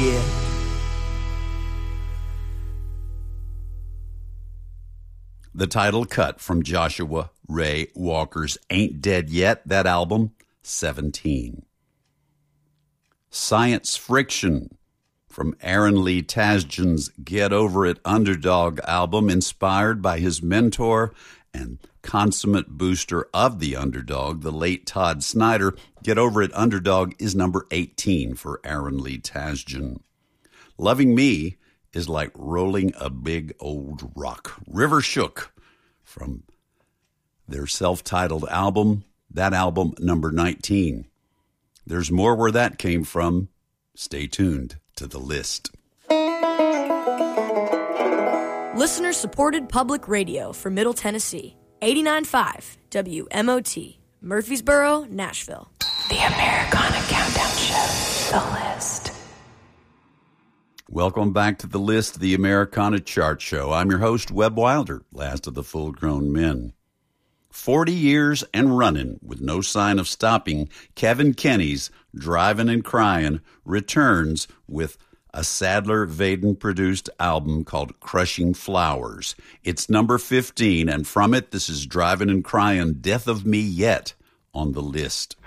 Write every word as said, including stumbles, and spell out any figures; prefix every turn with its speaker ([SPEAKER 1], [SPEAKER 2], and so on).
[SPEAKER 1] Yeah.
[SPEAKER 2] The title cut from Joshua Ray Walker's Ain't Dead Yet, that album, seventeen. Science Friction from Aaron Lee Tasjan's Get Over It Underdog album, inspired by his mentor and consummate booster of the underdog, the late Todd Snyder. Get Over It Underdog is number eighteen for Aaron Lee Tasjan. Loving Me is like rolling a big old rock. River Shook from their self-titled album, that album number nineteen. There's more where that came from. Stay tuned to the list.
[SPEAKER 3] Listener-supported public radio for Middle Tennessee. eighty-nine point five W M O T, Murfreesboro, Nashville.
[SPEAKER 4] The Americana Countdown Show, The List.
[SPEAKER 2] Welcome back to The List, the Americana Chart Show. I'm your host, Webb Wilder, last of the full-grown men. Forty years and running with no sign of stopping, Kevin Kenny's Drivin' and Cryin' returns with a Sadler Vaden-produced album called Crushing Flowers. It's number fifteen, and from it, this is Drivin' and Cryin', Death of Me Yet, on The List.